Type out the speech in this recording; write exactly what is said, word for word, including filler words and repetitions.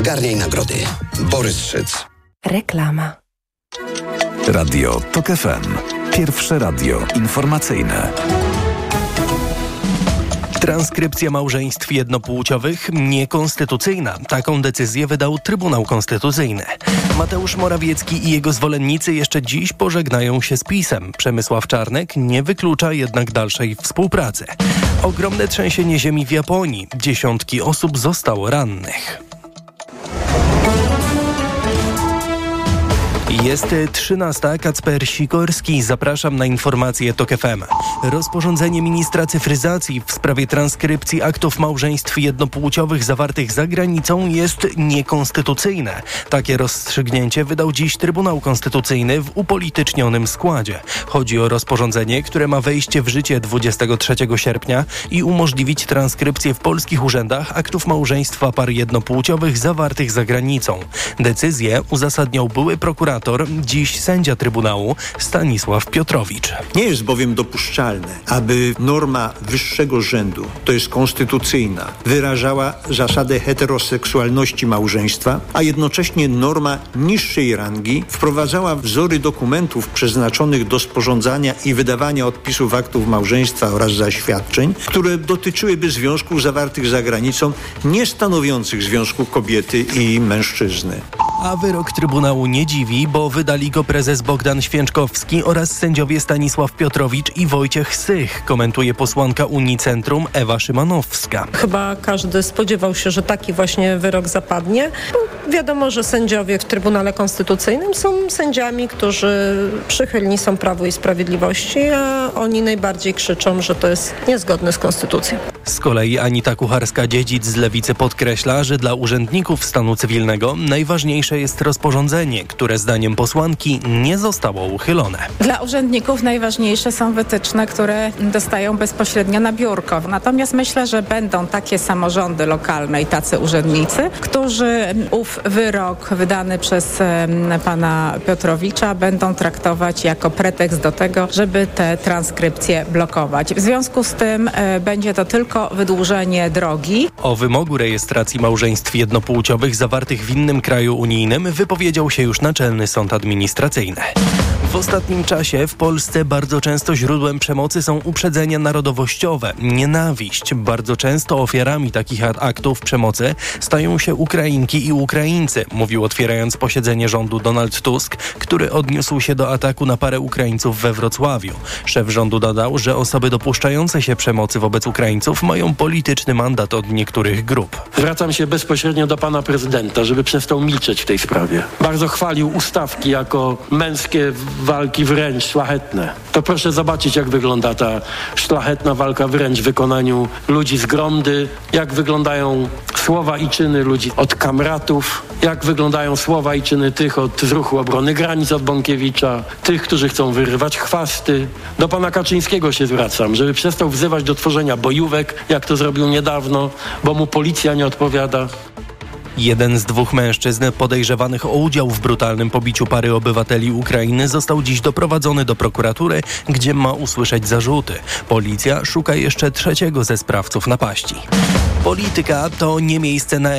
Zgarniaj nagrody. Borys Szyc. Reklama. Radio TOK F M. Pierwsze radio informacyjne. Transkrypcja małżeństw jednopłciowych niekonstytucyjna. Taką decyzję wydał Trybunał Konstytucyjny. Mateusz Morawiecki i jego zwolennicy jeszcze dziś pożegnają się z PiS-em. Przemysław Czarnek nie wyklucza jednak dalszej współpracy. Ogromne trzęsienie ziemi w Japonii. Dziesiątki osób zostało rannych. Jest trzynasta. Kacper Sikorski. Zapraszam na informacje TOK F M. Rozporządzenie ministra cyfryzacji w sprawie transkrypcji aktów małżeństw jednopłciowych zawartych za granicą jest niekonstytucyjne. Takie rozstrzygnięcie wydał dziś Trybunał Konstytucyjny w upolitycznionym składzie. Chodzi o rozporządzenie, które ma wejść w życie dwudziestego trzeciego sierpnia i umożliwić transkrypcję w polskich urzędach aktów małżeństwa par jednopłciowych zawartych za granicą. Decyzję uzasadniał były prokurator, dziś sędzia Trybunału Stanisław Piotrowicz. Nie jest bowiem dopuszczalne, aby norma wyższego rzędu, to jest konstytucyjna, wyrażała zasadę heteroseksualności małżeństwa, a jednocześnie norma niższej rangi wprowadzała wzory dokumentów przeznaczonych do sporządzania i wydawania odpisów aktów małżeństwa oraz zaświadczeń, które dotyczyłyby związków zawartych za granicą, nie stanowiących związku kobiety i mężczyzny. A wyrok Trybunału nie dziwi, bo wydali go prezes Bogdan Święczkowski oraz sędziowie Stanisław Piotrowicz i Wojciech Sych, komentuje posłanka Unii Centrum Ewa Szymanowska. Chyba każdy spodziewał się, że taki właśnie wyrok zapadnie. Bo wiadomo, że sędziowie w Trybunale Konstytucyjnym są sędziami, którzy przychylni są Prawu i Sprawiedliwości, a oni najbardziej krzyczą, że to jest niezgodne z konstytucją. Z kolei Anita Kucharska-Dziedzic z Lewicy podkreśla, że dla urzędników stanu cywilnego najważniejsze jest rozporządzenie, które zdaniem posłanki nie zostało uchylone. Dla urzędników najważniejsze są wytyczne, które dostają bezpośrednio na biurko. Natomiast myślę, że będą takie samorządy lokalne i tacy urzędnicy, którzy ów wyrok wydany przez pana Piotrowicza będą traktować jako pretekst do tego, żeby te transkrypcje blokować. W związku z tym e, będzie to tylko wydłużenie drogi. O wymogu rejestracji małżeństw jednopłciowych zawartych w innym kraju unijnym wypowiedział się już Naczelny Sąd Administracyjny. W ostatnim czasie w Polsce bardzo często źródłem przemocy są uprzedzenia narodowościowe, nienawiść. Bardzo często ofiarami takich aktów przemocy stają się Ukrainki i Ukraińcy, mówił otwierając posiedzenie rządu Donald Tusk, który odniósł się do ataku na parę Ukraińców we Wrocławiu. Szef rządu dodał, że osoby dopuszczające się przemocy wobec Ukraińców mają polityczny mandat od niektórych grup. Zwracam się bezpośrednio do pana prezydenta, żeby przestał milczeć w tej sprawie. Bardzo chwalił ustawki jako męskie walki wręcz szlachetne. To proszę zobaczyć, jak wygląda ta szlachetna walka wręcz w wykonaniu ludzi z Gromdy, jak wyglądają słowa i czyny ludzi od kamratów, jak wyglądają słowa i czyny tych od z Ruchu Obrony Granic od Bąkiewicza, tych, którzy chcą wyrywać chwasty. Do pana Kaczyńskiego się zwracam, żeby przestał wzywać do tworzenia bojówek, jak to zrobił niedawno, bo mu policja nie odpowiada. Jeden z dwóch mężczyzn podejrzewanych o udział w brutalnym pobiciu pary obywateli Ukrainy został dziś doprowadzony do prokuratury, gdzie ma usłyszeć zarzuty. Policja szuka jeszcze trzeciego ze sprawców napaści. Polityka to nie miejsce na